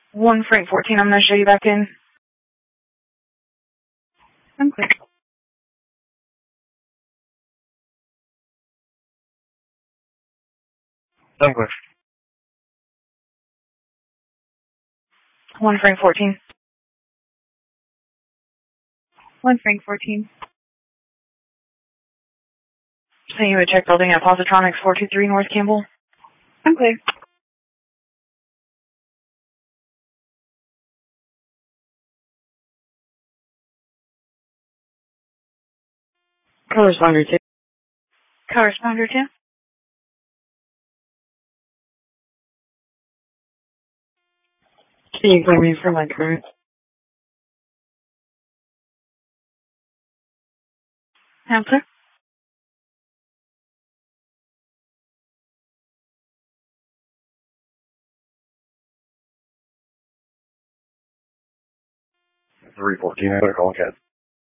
1 Frank 14, I'm going to show you back in. I'm clear. I'm clear. 1 Frank 14. 1 Frank 14. Send you a check building at Positronics 423 North Campbell. I'm clear. Corresponder 2. Corresponder 2. Can you clear me for my current? I'm clear. Three 14. I better call Cat.